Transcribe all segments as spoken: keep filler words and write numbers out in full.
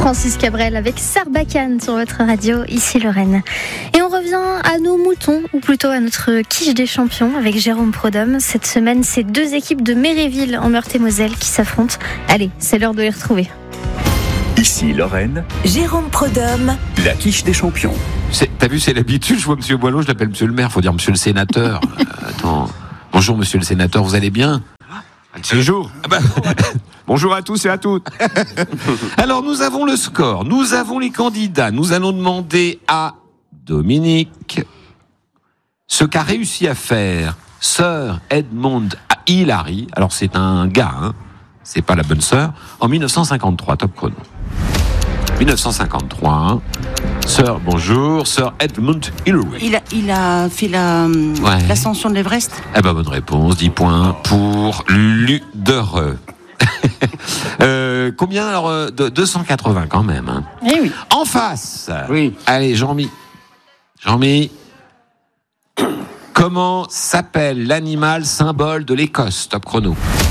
Francis Cabrel avec Sarbacane sur votre radio, ici Lorraine. Et on revient à nos moutons, ou plutôt à notre quiche des champions avec Jérôme Prodhomme. Cette semaine, c'est deux équipes de Méréville en Meurthe-et-Moselle qui s'affrontent. Allez, c'est l'heure de les retrouver. Ici Lorraine, Jérôme Prodhomme, la quiche des champions. C'est, t'as vu, c'est l'habitude, je vois Monsieur Boileau, je l'appelle Monsieur le maire, faut dire Monsieur le sénateur. Euh, attends, bonjour Monsieur le sénateur, vous allez bien? Bonjour. Ah bah, Bonjour à tous et à toutes. alors nous avons le score, nous avons les candidats, nous allons demander à Dominique ce qu'a réussi à faire Sir Edmund Hillary, alors c'est un gars, hein, c'est pas la bonne sœur, en dix-neuf cent cinquante-trois, top chrono. dix-neuf cent cinquante-trois, Sir, bonjour, Sir Edmund Hillary. Il a, il a fait la, Ouais. l'ascension de l'Everest. Eh ben, bonne réponse, dix points pour Ludereux. euh, combien alors euh, de deux cent quatre-vingts quand même. Hein. Eh oui. En face. Oui. Allez, Jean-Mi. Jean-Mi. Comment s'appelle l'animal symbole de l'Écosse? Top chrono.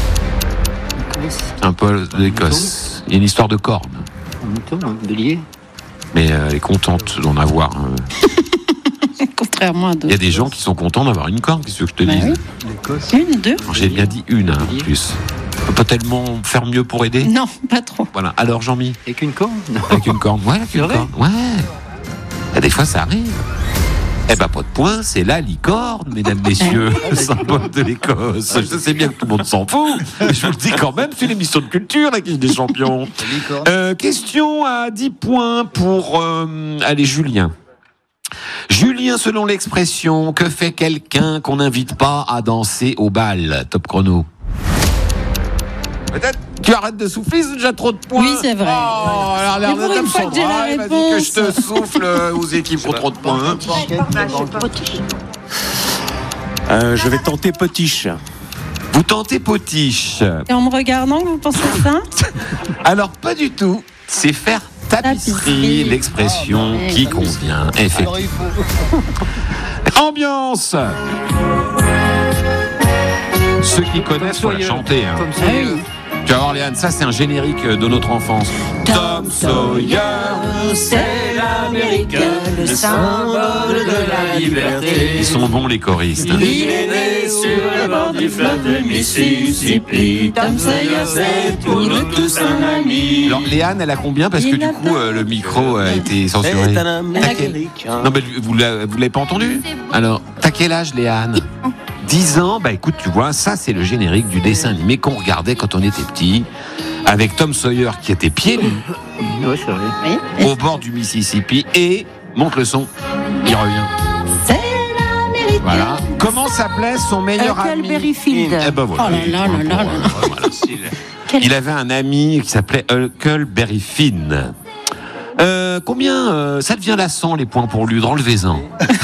Symbole de l'Écosse. Il y a une histoire de corne. Un mouton, un bélier. Mais euh, elle est contente d'en avoir. Hein. Contrairement à d'autres. Il y a des gens qui sont contents d'avoir une corne, qu'est-ce que je te Bah dis? oui. Une, deux. J'ai bien dit une, hein, en plus. On peut pas tellement faire mieux pour aider? Non, pas trop. Voilà. Alors, Jean-Mi? Avec une corne. Avec une corne? Ouais, avec une C'est vrai corne. Ouais. Et des fois, ça arrive. Eh ben, pas de point, c'est la licorne, mesdames, messieurs, le symbole de l'Écosse. Je sais bien que tout le monde s'en fout, mais je vous le dis quand même, c'est l'émission de culture, la quiche des champions. Euh, question à dix points pour, euh, allez, Julien. Julien, selon l'expression, que fait quelqu'un qu'on n'invite pas à danser au bal? Top chrono. Peut-être tu arrêtes de souffler, c'est déjà trop de points. Oui, c'est vrai. Oh, alors, Mais pour une fois que j'ai la elle m'a dit que je te souffle aux équipes pour trop de points. Euh, je vais tenter potiche. Vous tentez potiche. Et en me regardant, vous pensez ça? Alors, pas du tout. C'est faire tapisserie, Tapisserie. l'expression Ah, bah, qui oui. convient. Effectivement. Ambiance. Ceux qui connaissent, faut la chanter. Hein. Comme ça. Ah oui. Tu vas voir, Léane, ça c'est un générique de notre enfance. Tom Sawyer, c'est l'Amérique, le symbole de la liberté. ils sont bons les choristes. Il est né sur le bord du fleuve de Mississippi. Tom Sawyer, c'est pour nous tous un ami. Alors Léane, elle a combien? Parce que Il du n'a coup, pas- euh, le micro a été censuré. C'est un Laquelle Américain. Non mais vous l'avez, vous l'avez pas entendu? Alors, t'as quel âge, Léane? dix ans, bah écoute, tu vois, ça c'est le générique du dessin animé qu'on regardait quand on était petit, avec Tom Sawyer qui était pieds nus Ouais, c'est vrai. Oui. au bord du Mississippi et, monte le son, il revient. C'est l'Amérique. Voilà. Comment s'appelait son meilleur ami? Huckleberry Field. Eh ben voilà. Oh là là là là là. Voilà. Il avait un ami qui s'appelait Huckleberry Finn. Euh, combien euh, ça devient lassant les points pour lui, enlevez-en.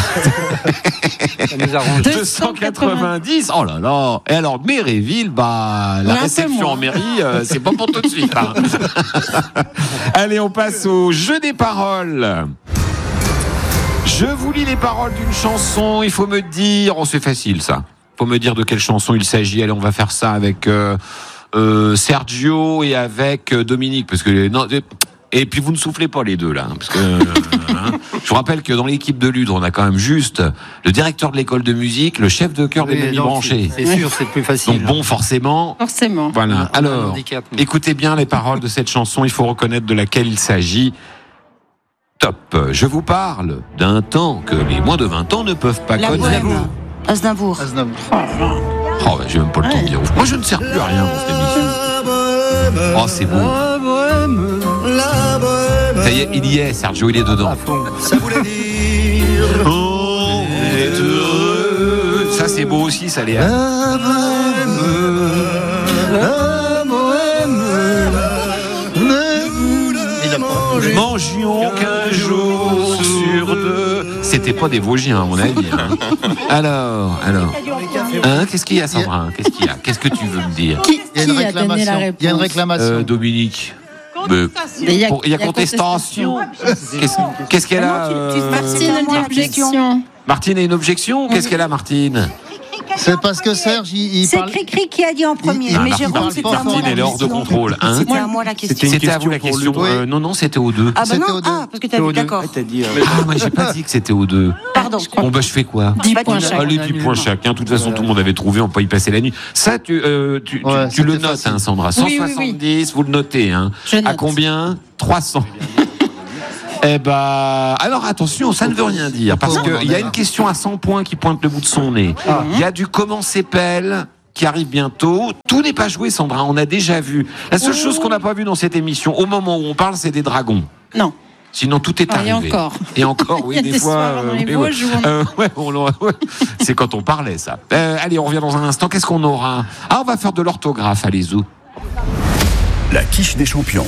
Ça nous arrange. deux cent quatre-vingt-dix. Oh là là. Et alors Méréville, bah la Ouais, un peu réception moins. en mairie, euh, c'est pas pour tout de suite. Hein. Allez, on passe au jeu des paroles. Je vous lis les paroles d'une chanson. Il faut me dire, oh c'est facile ça. Il faut me dire de quelle chanson il s'agit. Allez, on va faire ça avec euh, euh, Sergio et avec euh, Dominique, parce que non. Et puis vous ne soufflez pas les deux là, hein, parce que euh, hein. Je vous rappelle que dans l'équipe de Lude, on a quand même juste le directeur de l'école de musique, le chef de chœur des Mamies Branchées. C'est sûr, c'est plus facile. Donc bon, forcément. Forcément. Voilà. On a un Alors, handicap, nous. écoutez bien les paroles de cette chanson. Il faut reconnaître de laquelle il s'agit. Top. Je vous parle d'un temps que les moins de vingt ans ne peuvent pas La connaître. bohème. Aznavour. Oh, bah, j'ai même pas le temps de dire. Moi, je ne sers plus à rien dans cette émission. Oh, c'est beau. Ça y est, il y est, Sergio, il est dedans. Ça voulait dire On est heureux. Ça, c'est beau aussi, ça, Léa. la bohème, la bohème, ne vous la mangez. Mangions qu'un jour sur deux. C'était pas des Vosgiens, à mon avis. Hein. Alors, alors. Hein, qu'est-ce qu'il y a, Sandra? Qu'est-ce qu'il y a? Qu'est-ce que tu veux me dire? Qui, Il y a une qui a donné la réclamation. réponse? Il y a une réclamation. Euh, Dominique. Mais- Mais il y a, Pour- il y a contestation. Qu'est-ce qu'est-ce qu'elle a? Martine, euh, Martine a une objection. Martine a une objection? Qu'est-ce qu'elle a, Martine? C'est parce que Serge, il, il C'est parle. Cricri qui a dit en premier. Il- Ah, mais Martine, Jérôme, Martine, c'était à moi la elle est hors de question. contrôle. Hein. C'était à moi la question. C'était une C'était à vous la question question. pour Ludo. Euh, non, non, c'était aux deux. Ah bah C'était non, aux deux. ah, parce que t'as vu, d'accord. T'as dit. euh, Ah, moi, j'ai pas dit que c'était aux deux. Pardon. Bon, bah, je fais quoi? dix points chacun. Allez, dix points chacun. De toute façon, tout le monde avait trouvé, on peut y passer la nuit. Ça, tu, euh, tu, tu- Ouais, tu le c'était notes, facile. hein, Sandra. Oui, oui, oui. cent soixante-dix, vous le notez, hein. Je À note. combien? trois cents. Eh ben, alors attention, ça ne veut rien dire, parce Oh, qu'il y a merde. une question à cent points qui pointe le bout de son nez. Il y a du comment s'épelle qui arrive bientôt. Tout n'est pas joué, Sandra, on a déjà vu. La seule chose qu'on n'a pas vu dans cette émission, au moment où on parle, c'est des dragons. Non. Sinon, tout est Ah, et arrivé. encore. Et encore, oui, Il y a des, des fois. soirs dans les oui, Vosges où on- Euh, ouais, on l'aura- ouais. C'est quand on parlait, ça. Euh, allez, on revient dans un instant. Qu'est-ce qu'on aura? Ah, on va faire de l'orthographe, allez-y. La quiche des champions.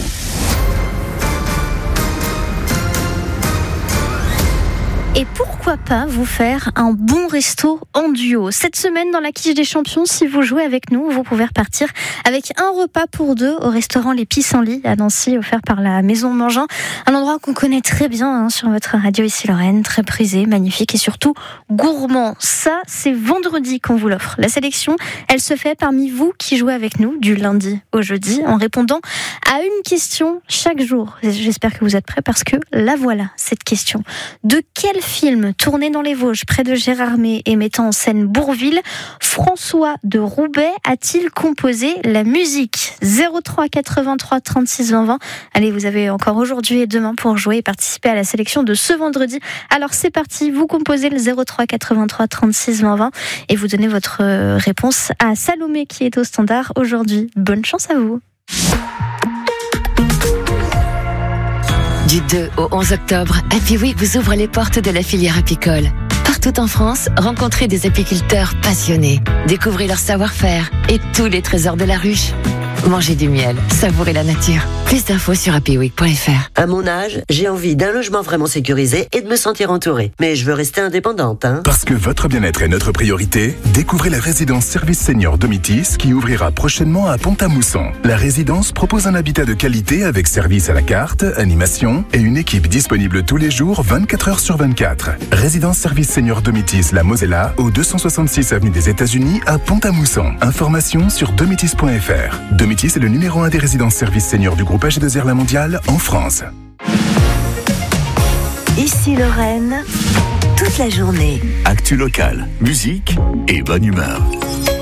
Et pourquoi pas vous faire un bon resto en duo? Cette semaine, dans la quiche des champions, si vous jouez avec nous, vous pouvez repartir avec un repas pour deux au restaurant Les Pissenlits à Nancy, offert par la Maison Mangeant. Un endroit qu'on connaît très bien hein, sur votre radio ici Lorraine, très prisé, magnifique et surtout gourmand. Ça, c'est vendredi qu'on vous l'offre. La sélection, elle se fait parmi vous qui jouez avec nous du lundi au jeudi en répondant à une question chaque jour. J'espère que vous êtes prêts parce que la voilà, cette question. De quel film tourné dans les Vosges près de Gérardmer et mettant en scène Bourville, François de Roubaix a-t-il composé la musique? Zéro trois quatre-vingt-trois trente-six vingt vingt. Allez, vous avez encore aujourd'hui et demain pour jouer et participer à la sélection de ce vendredi. Alors c'est parti, vous composez le zéro trois quatre-vingt-trois trente-six vingt vingt et vous donnez votre réponse à Salomé qui est au standard aujourd'hui. Bonne chance à vous. Du deux au onze octobre, Happy Week vous ouvre les portes de la filière apicole. Partout en France, rencontrez des apiculteurs passionnés, découvrez leur savoir-faire et tous les trésors de la ruche. Mangez du miel, savourez la nature. Plus d'infos sur happy week point f r. À mon âge, j'ai envie d'un logement vraiment sécurisé et de me sentir entourée. Mais je veux rester indépendante, hein. Parce que votre bien-être est notre priorité, découvrez la résidence Service Senior Domitis qui ouvrira prochainement à Pont-à-Mousson. La résidence propose un habitat de qualité avec service à la carte, animation et une équipe disponible tous les jours vingt-quatre heures sur vingt-quatre. Résidence Service Senior Domitis La Mosella au deux cent soixante-six avenue des États-Unis à Pont-à-Mousson. Informations sur domitis point f r. Domitis est le numéro un des résidences services seniors du groupe H deux R La Mondiale en France. Ici Lorraine, toute la journée. Actu locale, musique et bonne humeur.